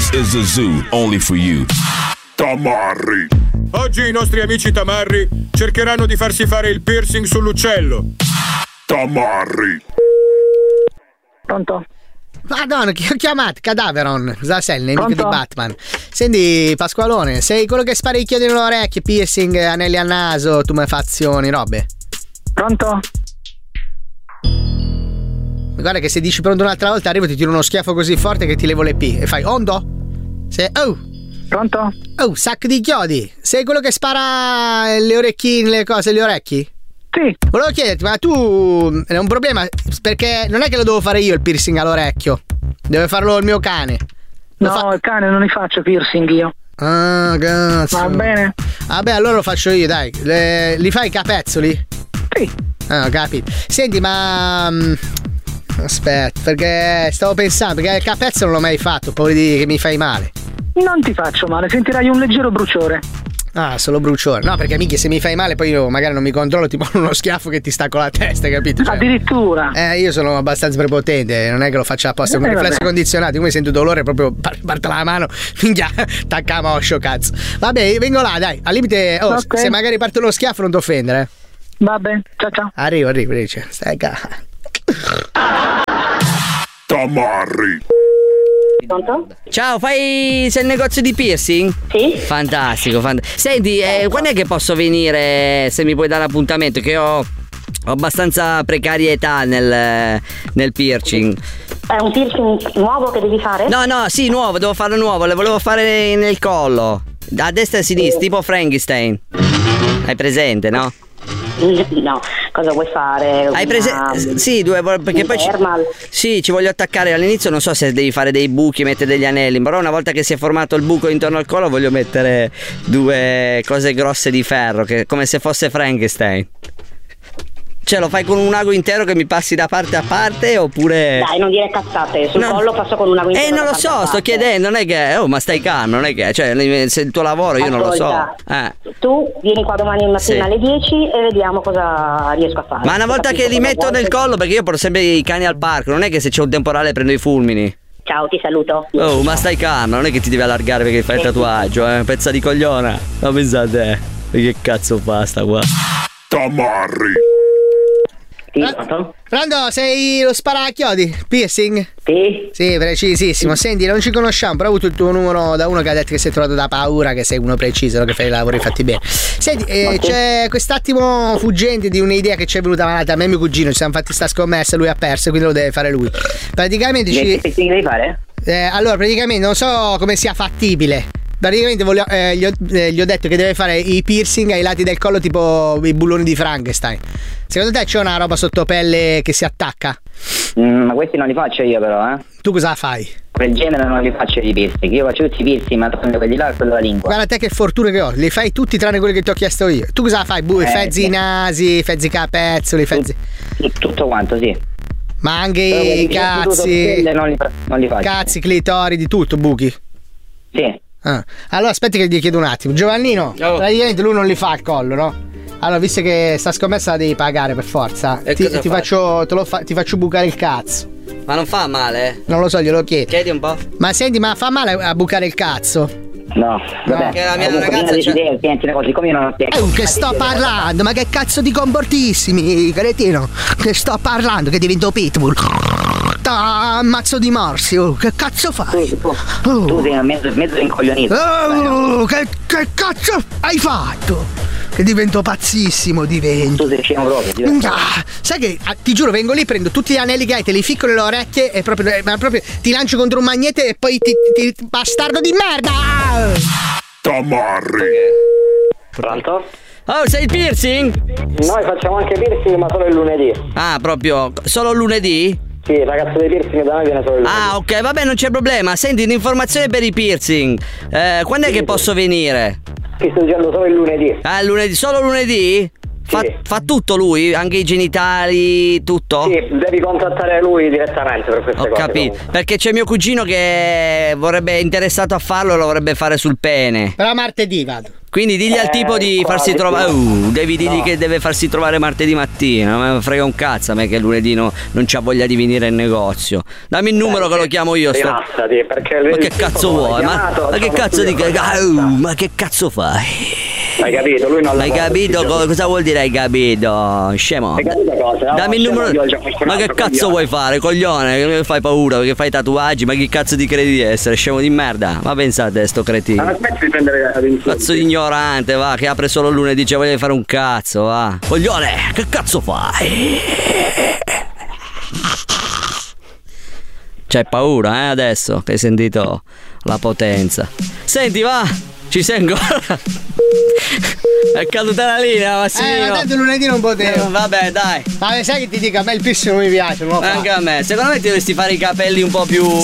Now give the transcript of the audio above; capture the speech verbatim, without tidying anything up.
This is a zoo only for you. Tamarri. Oggi i nostri amici tamarri cercheranno di farsi fare il piercing sull'uccello. Tamarri. Pronto? Madonna, chi ho chiamato? Cadaveron. Cosa sei, il nemico Pronto? di Batman? Senti, Pasqualone, sei quello che spara i chiodi nelle orecchie, piercing, anelli al naso, tumefazioni, robe. Pronto? Guarda che se dici pronto un'altra volta arrivo e ti tiro uno schiaffo così forte che ti levo le P e fai ondo? Se, oh! Pronto? Oh, sacco di chiodi! Sei quello che spara le orecchine, le cose, gli orecchi? Sì. Volevo chiederti, ma tu è un problema perché non è che lo devo fare io il piercing all'orecchio, deve farlo il mio cane. Lo No, fa- il cane non li faccio piercing io. Ah, cazzo. Va bene? Vabbè, allora lo faccio io, dai. Le- li fai i capezzoli? Sì. Ah, ho capito. Senti, ma mm, aspetta, perché stavo pensando, perché il capezzolo non l'ho mai fatto, poi di che mi fai male. Non ti faccio male, sentirai un leggero bruciore. Ah, solo bruciore. No, perché minchia, se mi fai male poi io magari non mi controllo, ti porto uno schiaffo che ti stacco la testa, capito? Cioè, addirittura. Eh, io sono abbastanza prepotente, non è che lo faccio apposta, con Eh, i riflessi vabbè. condizionati, come sento dolore proprio par- parte la mano, minchia, tacca moscio, cazzo. Vabbè, vengo là, dai, al limite, oh, Ok. se magari parte uno schiaffo non ti offendere. Eh. Vabbè, ciao ciao. Arrivo, arrivo, dice, stai ca... Tamarri. Pronto? Ciao, fai sei il negozio di piercing? Sì. Fantastico, fant- Senti, eh, quando è che posso venire, se mi puoi dare appuntamento, che ho, ho abbastanza precarietà nel, nel piercing. È un piercing nuovo che devi fare? No, no, sì, nuovo, devo farlo nuovo, le volevo fare nel collo, a destra e a sinistra, tipo Frankenstein. Hai presente, no? No, cosa vuoi fare? Hai presente? Sì, due, perché un poi ci, thermal? sì, ci voglio attaccare all'inizio, non so se devi fare dei buchi, mettere degli anelli, però una volta che si è formato il buco intorno al collo voglio mettere due cose grosse di ferro, che come se fosse Frankenstein. Cioè lo fai con un ago intero che mi passi da parte a parte oppure... Dai, non dire cazzate, sul No. collo passo con una guida. Eh, non lo so, sto chiedendo, non è che... Oh, ma stai calmo, non è che... Cioè, se il tuo lavoro io non lo so. Ascolta, Eh. Tu vieni qua domani mattina Sì. alle dieci e vediamo cosa riesco a fare. Ma una volta Capisco che li cosa metto vuoi. nel collo, perché io porto sempre i cani al parco, non è che se c'è un temporale prendo i fulmini. Ciao, ti saluto. Oh, ma stai calmo, non è che ti devi allargare perché fai il tatuaggio, eh, pezza di cogliona. Ma pensa a te. E che cazzo fa sta qua? Tamarri. Sì, Eh? pronto? Pronto, sei lo sparachiodi? Piercing? Sì. Sì, precisissimo. Senti, non ci conosciamo, però ho avuto il tuo numero da uno che ha detto che sei trovato da paura, che sei uno preciso, che fai i lavori fatti bene. Senti, eh, Ok. c'è quest'attimo fuggente di un'idea che ci è venuta malata a me e mio cugino, ci siamo fatti sta scommessa, lui ha perso, quindi lo deve fare lui. Praticamente Che ci... piercing devi fare? Eh, allora, praticamente non so come sia fattibile. Praticamente voglio- eh, gli, ho, eh, gli ho detto che deve fare i piercing ai lati del collo, tipo i bulloni di Frankenstein. Secondo te c'è una roba sotto pelle che si attacca? Mm, ma questi non li faccio io però, eh. Tu cosa fai? Quel genere non li faccio i piercing. Io faccio tutti i piercing, ma tranne quelli là e quello della lingua. Guarda te che fortuna che ho, li fai tutti tranne quelli che ti ho chiesto io. Tu cosa fai? Bu- Eh, fezzi sì. i nasi, fezzi i capezzoli, fezzi... Tut- Tutto quanto, sì. Ma anche Però i quelli che ho potuto cazzi, prendere Non li, non li faccio. cazzi, clitori, di tutto, buchi. Sì. Ah. Allora aspetti che gli chiedo un attimo. Giovannino, Oh. praticamente lui non li fa al collo, no? Allora, visto che sta scommessa la devi pagare per forza, E ti, cosa ti faccio, te lo fa- ti faccio bucare il cazzo. Ma non fa male, eh? Non lo so, glielo chiedo. Chiedi un po'. Ma senti, ma fa male a bucare il cazzo? No, vabbè. che la mia Comunque, ragazza prima c'ha- di dire, tienti le cose come io non ho tempo. Eh, che sto parlando? Ma che cazzo di comportissimi, cretino? Che sto parlando? Che divento pitbull? Ammazzo di morsi, oh, che cazzo fai? Tu, tu, tu sei mezzo, mezzo incoglionito. Oh, che, che cazzo hai fatto? Che divento pazzissimo, divento. Tu sei scemo proprio. ti Minchia, sai che ah, ti giuro, vengo lì, prendo tutti gli anelli che hai, te li ficco nelle orecchie e proprio, eh, ma proprio ti lancio contro un magnete e poi ti, ti, ti- bastardo di merda! Tamarri. Pronto? Oh, sei il piercing? Noi facciamo anche piercing ma solo il lunedì. Ah, proprio solo lunedì? Sì, il ragazzo dei piercing da noi viene solo il lunedì. Ah, ok, vabbè, non c'è problema. Senti, un'informazione per i piercing. Eh, quando è che posso venire? Ti sto dicendo solo il lunedì. Ah, lunedì, solo lunedì? Fa, Sì. fa tutto lui? Anche i genitali, tutto? Sì, devi contattare lui direttamente per queste Ho cose. capito. comunque. Perché c'è mio cugino che vorrebbe interessato a farlo e lo vorrebbe fare sul pene. Però martedì vado. Quindi digli al Eh, tipo di qua farsi di trovare. più. Uh, devi dirgli No. che deve farsi trovare martedì mattina. Non me ne frega un cazzo a me che lunedì no- non c'ha voglia di venire in negozio. Dammi il numero che lo chiamo io. Sto... Rilassati, perché Ma il che tipo cazzo che l'ha vuoi? Ma, chiamato, ma che c'ha uno cazzo di. studio Ah, abbastanza. uh, ma che cazzo fai? Hai capito? Lui non Hai lavora capito tutti i co- giorni. cosa vuol dire hai capito? Scemo. Hai capito cosa? Dammi il No, numero. scemo, io ho qualcun Ma che altro cazzo coglione. vuoi fare, coglione? Che mi fai paura perché fai tatuaggi? Ma chi cazzo ti credi di essere? Scemo di merda. Ma pensate sto Ma cretino. smetti di prendere ad insulti. Cazzo di ignorante, va, che apre solo lunedì, dice voglio fare un cazzo, va. Coglione, che cazzo fai? C'hai paura, eh, adesso che hai sentito la potenza. Senti, va, ci sei ancora? È caduta la linea, Eh, Massimino. ma tanto lunedì non Eh, potevo. vabbè, dai. Ma sai che ti dico, a me il piercing non mi piace, non lo Anche fa. a me. Secondo me ti dovresti fare i capelli un po' più